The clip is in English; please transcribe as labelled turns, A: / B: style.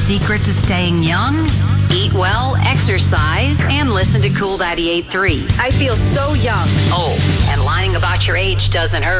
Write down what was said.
A: secret to staying young? Eat well, exercise, and listen to Cool 98.3.
B: I feel so young.
A: Oh, and lying about your age doesn't hurt.